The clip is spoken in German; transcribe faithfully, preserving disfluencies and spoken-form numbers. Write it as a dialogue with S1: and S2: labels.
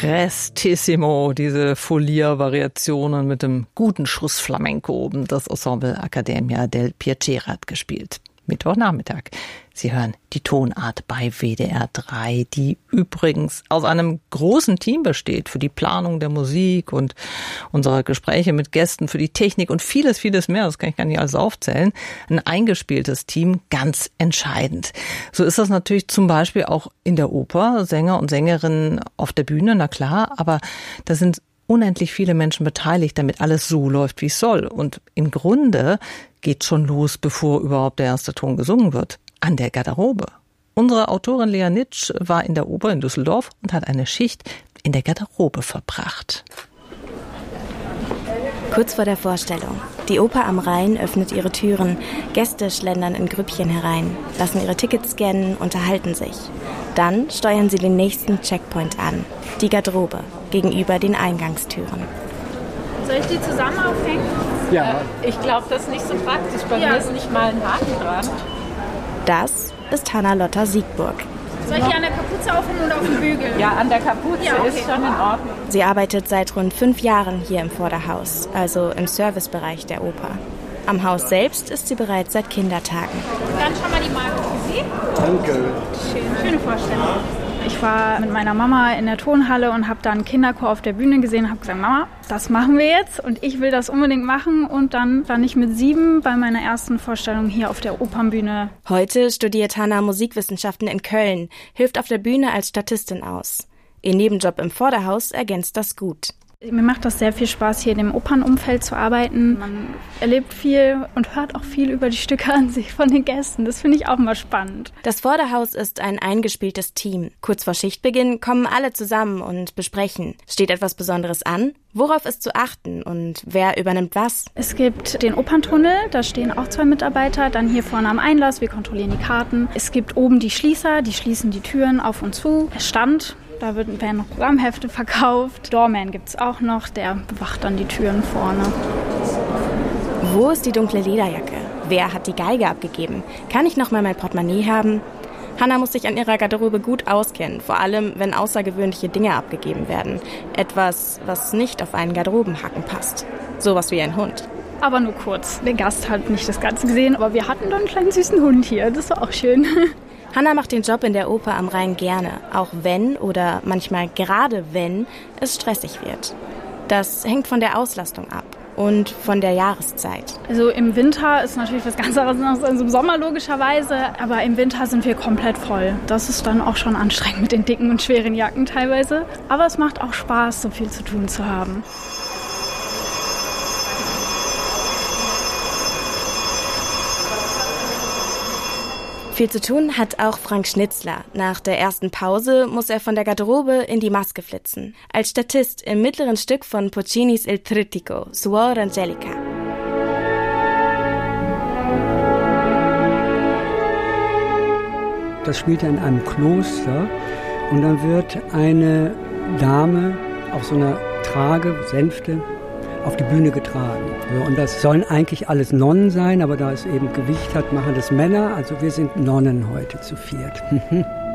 S1: Prestissimo, diese Folier-Variationen mit dem guten Schuss Flamenco oben. Das Ensemble Accademia del Piacere hat gespielt. Mittwochnachmittag. Sie hören die Tonart bei W D R drei, die übrigens aus einem großen Team besteht für die Planung der Musik und unsere Gespräche mit Gästen, für die Technik und vieles, vieles mehr. Das kann ich gar nicht alles aufzählen. Ein eingespieltes Team, ganz entscheidend. So ist das natürlich zum Beispiel auch in der Oper. Sänger und Sängerinnen auf der Bühne, na klar, aber da sind unendlich viele Menschen beteiligt, damit alles so läuft, wie es soll. Und im Grunde geht schon los, bevor überhaupt der erste Ton gesungen wird. An der Garderobe. Unsere Autorin Lea Nitsch war in der Oper in Düsseldorf und hat eine Schicht in der Garderobe verbracht.
S2: Kurz vor der Vorstellung. Die Oper am Rhein öffnet ihre Türen. Gäste schlendern in Grüppchen herein, lassen ihre Tickets scannen, unterhalten sich. Dann steuern sie den nächsten Checkpoint an. Die Garderobe, gegenüber den Eingangstüren.
S3: Soll ich die zusammen aufhängen?
S4: Ja.
S5: Äh, ich glaube, das ist nicht so praktisch. Bei
S3: ja.
S5: mir ist nicht mal ein Haken dran.
S2: Das ist Hanna-Lotta Siegburg.
S3: Soll ich die an der Kapuze aufhängen oder auf dem Bügel?
S5: Ja, an der Kapuze
S3: ja, okay.
S5: Ist schon in Ordnung.
S2: Sie arbeitet seit rund fünf Jahren hier im Vorderhaus, also im Servicebereich der Oper. Am Haus selbst ist sie bereits seit Kindertagen.
S3: Dann schon mal die Marke für Sie.
S4: Danke.
S3: Schön, schöne Vorstellung. Ich war mit meiner Mama in der Tonhalle und habe da einen Kinderchor auf der Bühne gesehen und habe gesagt, Mama, das machen wir jetzt und ich will das unbedingt machen. Und dann stand ich mit sieben bei meiner ersten Vorstellung hier auf der Opernbühne.
S2: Heute studiert Hanna Musikwissenschaften in Köln, hilft auf der Bühne als Statistin aus. Ihr Nebenjob im Vorderhaus ergänzt das gut.
S3: Mir macht das sehr viel Spaß, hier in dem Opernumfeld zu arbeiten. Man erlebt viel und hört auch viel über die Stücke an sich von den Gästen. Das finde ich auch mal spannend.
S2: Das Vorderhaus ist ein eingespieltes Team. Kurz vor Schichtbeginn kommen alle zusammen und besprechen. Steht etwas Besonderes an? Worauf ist zu achten und wer übernimmt was?
S3: Es gibt den Operntunnel, da stehen auch zwei Mitarbeiter. Dann hier vorne am Einlass, wir kontrollieren die Karten. Es gibt oben die Schließer, die schließen die Türen auf und zu. Der Stand. Da werden noch Programmhefte verkauft. Doorman gibt es auch noch, der bewacht dann die Türen vorne.
S2: Wo ist die dunkle Lederjacke? Wer hat die Geige abgegeben? Kann ich noch mal mein Portemonnaie haben? Hanna muss sich an ihrer Garderobe gut auskennen, vor allem wenn außergewöhnliche Dinge abgegeben werden. Etwas, was nicht auf einen Garderobenhaken passt. Sowas wie ein Hund.
S3: Aber nur kurz. Der Gast hat nicht das Ganze gesehen, aber wir hatten dann einen kleinen süßen Hund hier. Das war auch schön.
S2: Hanna macht den Job in der Oper am Rhein gerne, auch wenn oder manchmal gerade wenn es stressig wird. Das hängt von der Auslastung ab und von der Jahreszeit.
S3: Also im Winter ist natürlich was ganz anderes als im Sommer logischerweise, aber im Winter sind wir komplett voll. Das ist dann auch schon anstrengend mit den dicken und schweren Jacken teilweise. Aber es macht auch Spaß, so viel zu tun zu haben.
S2: Viel zu tun hat auch Frank Schnitzler. Nach der ersten Pause muss er von der Garderobe in die Maske flitzen. Als Statist im mittleren Stück von Puccinis Il Trittico, Suor Angelica.
S4: Das spielt er in einem Kloster und dann wird eine Dame auf so einer Trage, Sänfte, auf die Bühne getragen. Und das sollen eigentlich alles Nonnen sein, aber da es eben Gewicht hat, machen das Männer. Also wir sind Nonnen heute zu viert.